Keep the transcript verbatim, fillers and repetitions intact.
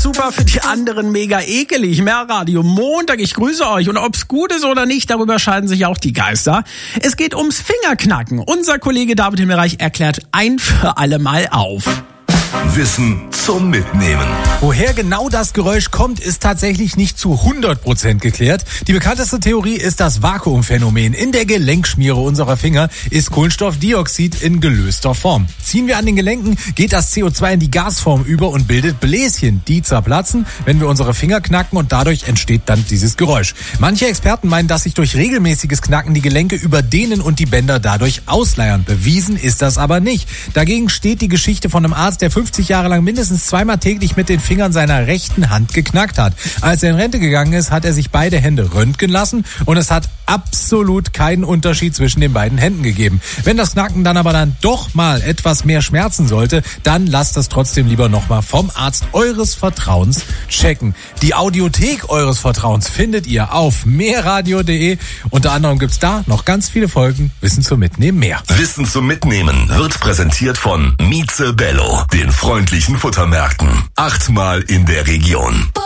super, für die anderen mega ekelig. Mehrradio Montag, ich grüße euch. Und ob's gut ist oder nicht, darüber scheiden sich auch die Geister. Es geht ums Fingerknacken. Unser Kollege David Himmelreich erklärt ein für alle Mal auf. Wissen zum Mitnehmen. Woher genau das Geräusch kommt, ist tatsächlich nicht zu hundert Prozent geklärt. Die bekannteste Theorie ist das Vakuumphänomen. In der Gelenkschmiere unserer Finger ist Kohlenstoffdioxid in gelöster Form. Ziehen wir an den Gelenken, geht das C O zwei in die Gasform über und bildet Bläschen. Die zerplatzen, wenn wir unsere Finger knacken, und dadurch entsteht dann dieses Geräusch. Manche Experten meinen, dass sich durch regelmäßiges Knacken die Gelenke überdehnen und die Bänder dadurch ausleiern. Bewiesen ist das aber nicht. Dagegen steht die Geschichte von einem Arzt, der fünfzig Jahre lang mindestens zweimal täglich mit den Fingern seiner rechten Hand geknackt hat. Als er in Rente gegangen ist, hat er sich beide Hände röntgen lassen und es hat absolut keinen Unterschied zwischen den beiden Händen gegeben. Wenn das Knacken dann aber dann doch mal etwas mehr schmerzen sollte, dann lasst das trotzdem lieber nochmal vom Arzt eures Vertrauens checken. Die Audiothek eures Vertrauens findet ihr auf mehrradio punkt de. Unter anderem gibt's da noch ganz viele Folgen Wissen zum Mitnehmen mehr. Wissen zum Mitnehmen wird präsentiert von Mieze Bello, den freundlichen Futtermärkten. Achtmal in der Region.